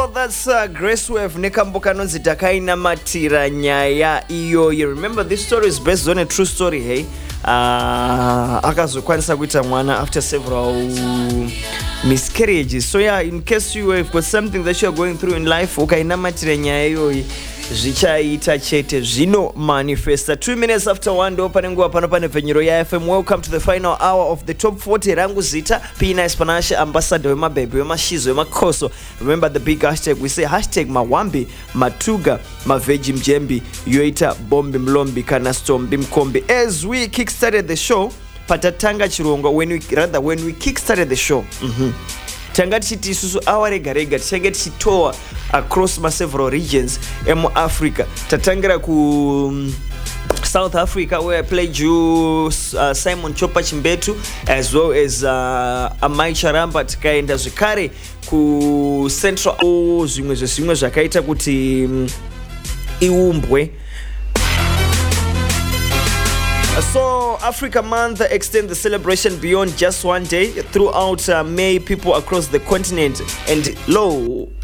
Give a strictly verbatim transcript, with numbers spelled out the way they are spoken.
So that's uh, Grace Wave nekambo kanonzi takainamatira nyaya iyoyo. Remember, this story is based on a true story, hey? Uh, akazokwanisa kuita mwana after several miscarriages. So yeah, in case you have got something that you are going through in life, ukainamatira nyaya iyoyo, zvichaita chete zvino manifesta. Two minutes after one ndo panenguva pano pane Venyero ya F M. Welcome to the final hour of the top forty. Rangu zita P Nice Panashe, ambassador wema baby wema shizo wema koso. Remember the big hashtag, we say hashtag mawambi matuga maveji mjembi yoita bombi mlombi kana stombi mkombi. As we kickstarted the show patatanga chirungo, when we rather when we kickstarted the show, mhm mm tangati chiti susu awarega rega tangati chitoa across my several regions in Africa. Tatangira ku South Africa, where I played you uh, Simon Chopa Chimbetu, as well as uh, Amai Charamba tikaenda zvekare ku Central zvimwe zvimwe zvakaita kuti um, iumbwe. So Africa Month extends the celebration beyond just one day. Throughout uh, May, people across the continent and low